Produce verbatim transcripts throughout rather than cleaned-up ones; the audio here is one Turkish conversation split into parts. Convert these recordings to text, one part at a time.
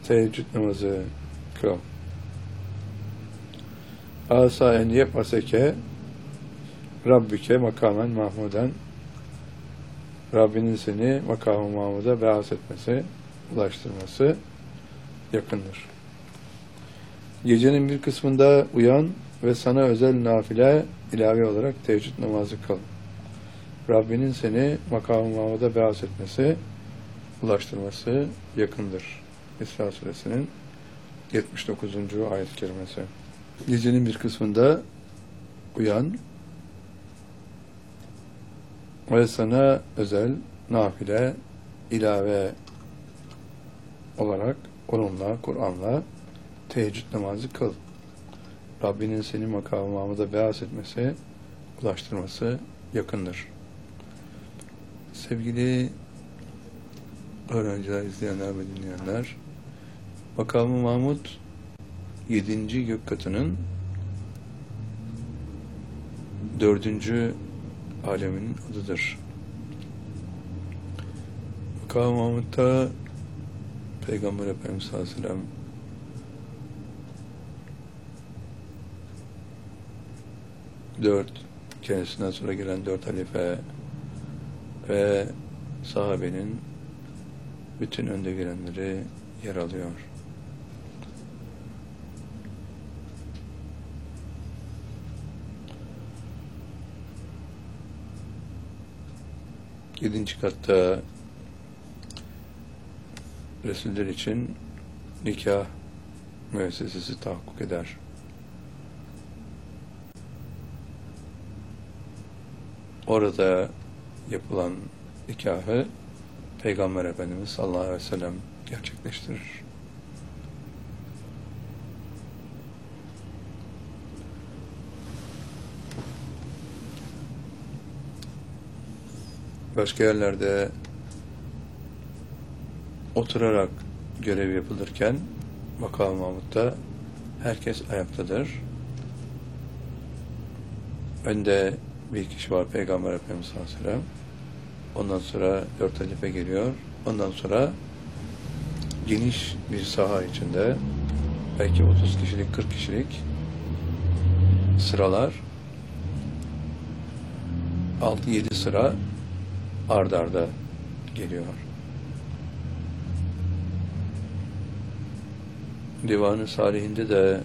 teheccüd namazı kıl. Asa en yeb'aseke Rabbike makamen mahmuden, Rabbinin seni makam-ı mahmuda beas etmesi, ulaştırması yakındır. Gecenin bir kısmında uyan ve sana özel nafile ilave olarak teheccüd namazı kıl. Rabbinin seni makam-ı mahmuda beas etmesi, ulaştırması yakındır. İsra suresinin yetmiş dokuzuncu ayet-i kerimesi. Gecenin bir kısmında uyan ve sana özel nafile ilave olarak onunla, Kur'an'la teheccüd namazı kıl. Rabbinin seni makam-ı mahmuda beas etmesi, ulaştırması yakındır. Sevgili öğrenciler, izleyenler ve dinleyenler, makam-ı mahmud yedinci gök katının dördüncü alemin adıdır. Makam-ı mahmudda Peygamber Efendimiz sallallahu aleyhi ve sellem dört, kendisinden sonra gelen dört halife ve sahabenin bütün önde gelenleri yer alıyor. Yedinci katta Resuller için nikah müessesesi tahakkuk eder. Orada yapılan nikahı Peygamber Efendimiz sallallahu aleyhi ve sellem gerçekleştirir. Başka yerlerde oturarak görev yapılırken makam-ı mahmudda herkes ayaktadır. Önde bir kişi var, Peygamber Efendimiz sallallahu aleyhi ve sellem. Ondan sonra dört halife geliyor. Ondan sonra geniş bir saha içinde belki otuz kişilik, kırk kişilik sıralar, altı yedi sıra ard arda geliyor. Divan-ı Salihinde de,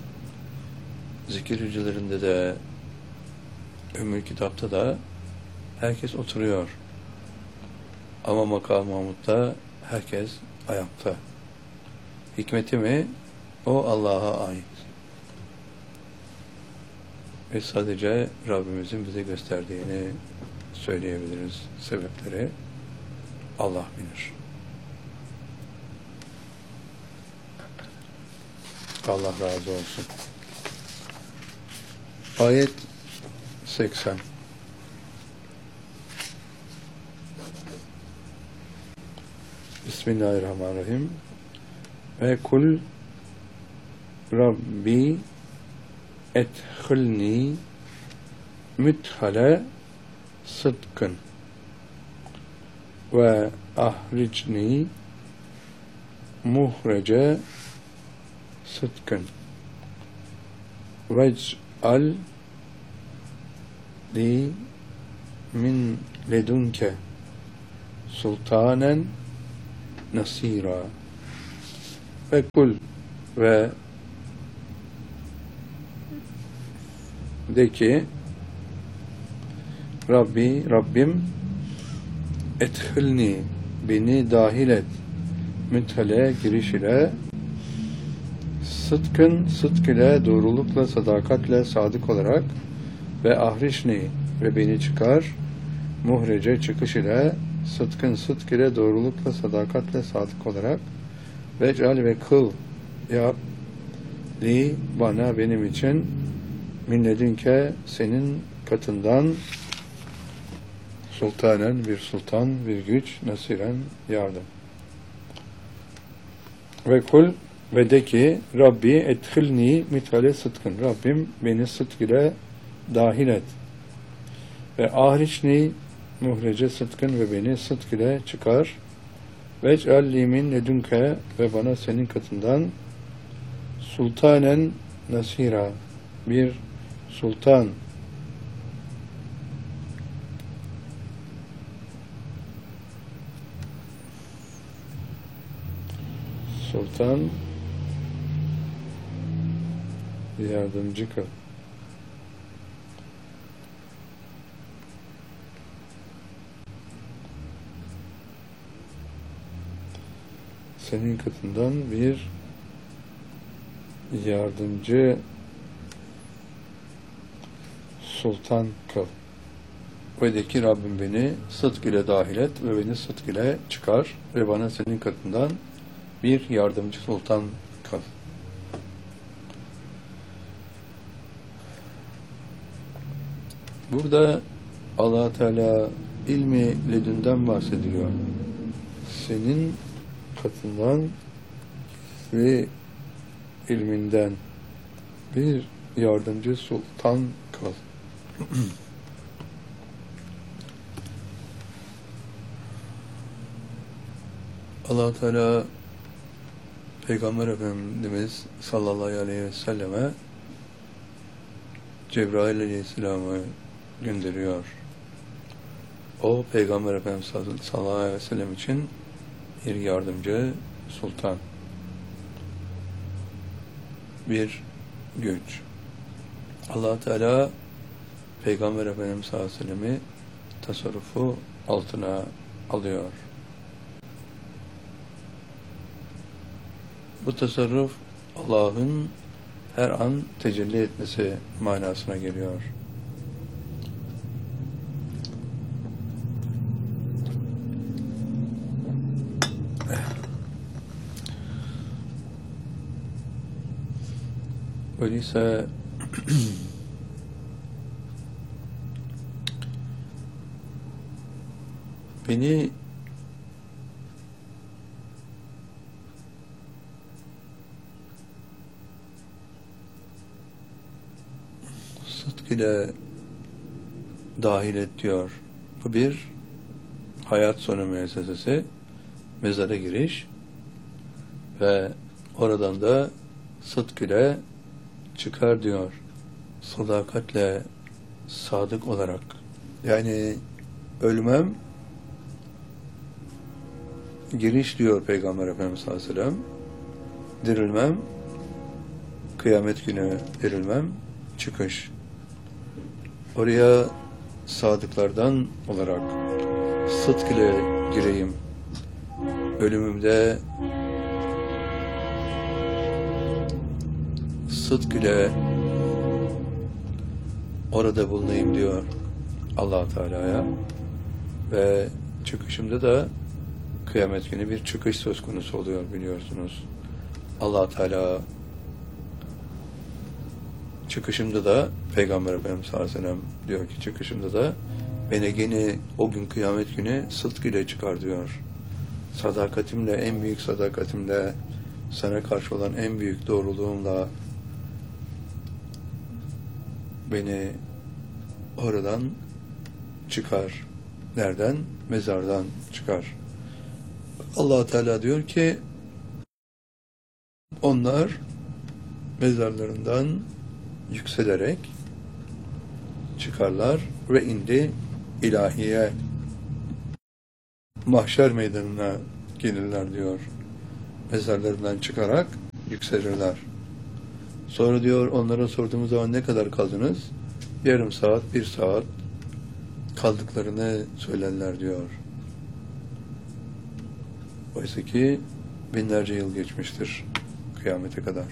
zikir hücrelerinde de, Ümmül Kitap'ta da herkes oturuyor. Ama makam-ı mahmudda herkes ayakta. Hikmeti mi? O Allah'a ait. Ve sadece Rabbimizin bize gösterdiğini söyleyebiliriz. Sebepleri Allah bilir. Allah razı olsun. Ayet seksen. Bismillahirrahmanirrahim. Ve kul Rabbi edhilni müthale sıdkın ve ahricni muhrece sıdkın vec'al li min ledunke sultanen nasira. Ve kul ve de ki Rabbi, Rabbim edhilni, beni dahil et, müthale, giriş ile, sıdkın, sıdk ile, doğrulukla, sadakatle, sadık olarak, ve ahrişni, ve beni çıkar, muhrece, çıkış ile, sıdkın, sıdk ile, doğrulukla, sadakatle, sadık olarak, ve cal ve kıl, ya li, bana, benim için, minledinke, senin katından, sultanen, bir sultan, bir güç, nasiren, yardım. Ve kul, ve de ki, Rabbi edhilni mithale sıdkın. Rabbim beni sıdk ile dahil et. Ve ahriçni muhrece sıdkın, ve beni sıdk ile çıkar. Vec'alli min ledünke ve bana senin katından sultanen nasira, bir sultan, sultan yardımcı kıl. Senin katından bir yardımcı sultan kıl. Ve de ki Rabbim beni sıdk ile dahil et ve beni sıdk ile çıkar ve bana senin katından bir yardımcı sultan kıl. Burada Allah Teala ilmi ledünden bahsediyor. Senin katından ve ilminden bir yardımcı sultan kıl. Allah Teala Peygamber Efendimiz sallallahu aleyhi ve selleme Cebrail aleyhisselamı gönderiyor. O Peygamber Efendimiz sallallahu aleyhi ve sellem için bir yardımcı sultan, bir güç. Allah Teala Peygamber Efendimiz sallallahu aleyhi ve sellem'i tasarrufu altına alıyor. Bu tasarruf Allah'ın her an tecelli etmesi manasına geliyor. Öyleyse beni sıdk ile dahil et diyor. Bu bir hayat sonu müessesesi, mezara giriş ve oradan da sıdk ile çıkar diyor. Sadakatle, sadık olarak. Yani ölmem, giriş diyor Peygamber Efendimiz sallallahu aleyhi ve sellem. Dirilmem, kıyamet günü dirilmem, çıkış. Oraya sadıklardan olarak sıdk ile gireyim. Ölümümde sıdk ile orada bulunayım diyor Allah Teala'ya ve çıkışımda da kıyamet günü bir çıkış söz konusu oluyor biliyorsunuz. Allah Teala çıkışımda da Peygamber Efendimiz sallallahu aleyhi ve sellem diyor ki çıkışımda da beni gene o gün kıyamet günü sıdk ile çıkar diyor. Sadakatimle, en büyük sadakatimle, sana karşı olan en büyük doğruluğumla beni oradan çıkar. Nereden? Mezardan çıkar. Allah Teala diyor ki onlar mezarlarından yükselerek çıkarlar ve indi ilahiye mahşer meydanına gelirler diyor. Mezarlarından çıkarak yükselirler. Sonra diyor onlara sorduğumuz zaman ne kadar kaldınız? Yarım saat, bir saat kaldıklarını söylerler diyor. Oysa ki binlerce yıl geçmiştir kıyamete kadar.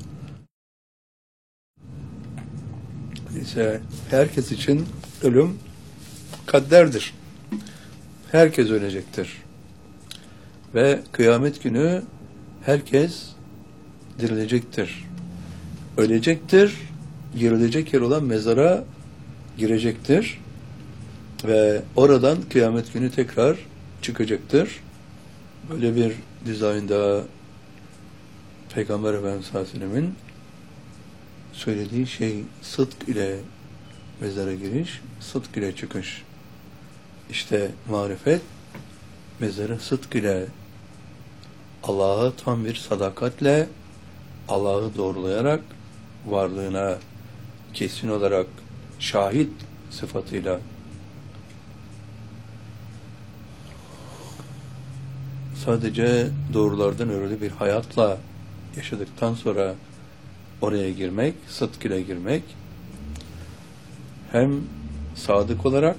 İşte herkes için ölüm kadderdir. Herkes ölecektir. Ve kıyamet günü herkes dirilecektir. Ölecektir, girilecek yer olan mezara girecektir ve oradan kıyamet günü tekrar çıkacaktır. Böyle bir dizaynda Peygamber Efendimiz sallallahu aleyhi ve sellem'in söylediği şey sıdk ile mezara giriş, sıdk ile çıkış. İşte marifet mezarı sıdk ile Allah'a tam bir sadakatle, Allah'ı doğrulayarak, varlığına kesin olarak şahit sıfatıyla sadece doğrulardan örülü bir hayatla yaşadıktan sonra oraya girmek, sıdk ile girmek, hem sadık olarak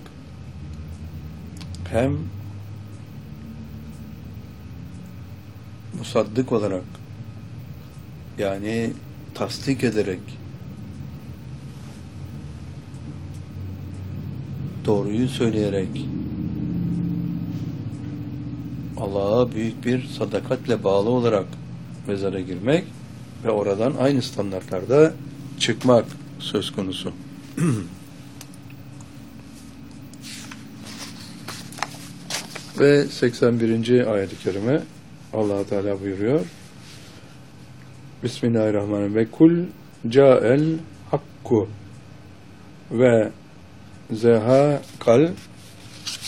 hem musaddık olarak, yani tasdik ederek doğruyu söyleyerek Allah'a büyük bir sadakatle bağlı olarak mezara girmek ve oradan aynı standartlarda çıkmak söz konusu. Ve seksen birinci ayet-i kerime Allah Teala buyuruyor. Bismillahirrahmanirrahim. Ve kul ca'el hakku ve zeha kal